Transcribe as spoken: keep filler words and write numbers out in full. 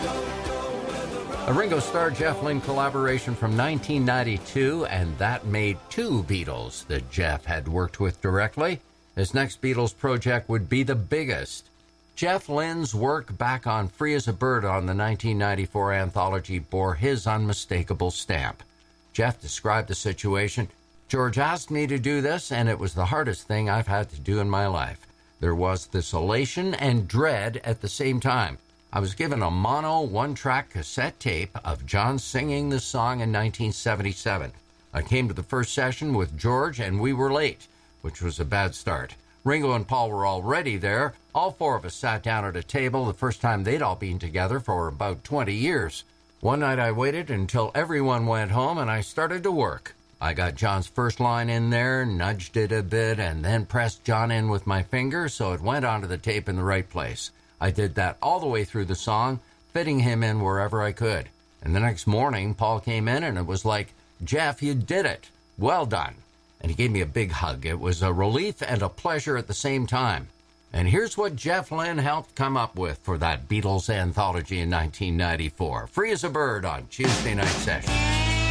A Ringo Starr, Jeff Lynne collaboration from nineteen ninety-two, and that made two Beatles that Jeff had worked with directly. His next Beatles project would be the biggest. Jeff Lynne's work back on Free as a Bird on the nineteen ninety-four anthology bore his unmistakable stamp. Jeff described the situation. George asked me to do this, and it was the hardest thing I've had to do in my life. There was this elation and dread at the same time. I was given a mono one-track cassette tape of John singing this song in nineteen seventy-seven. I came to the first session with George, and we were late, which was a bad start. Ringo and Paul were already there. All four of us sat down at a table, the first time they'd all been together for about twenty years. One night I waited until everyone went home, and I started to work. I got John's first line in there, nudged it a bit, and then pressed John in with my finger so it went onto the tape in the right place. I did that all the way through the song, fitting him in wherever I could. And the next morning, Paul came in, and it was like, "Jeff, you did it. Well done." And he gave me a big hug. It was a relief and a pleasure at the same time. And here's what Jeff Lynne helped come up with for that Beatles anthology in nineteen ninety-four. Free as a Bird on Tuesday Night Sessions.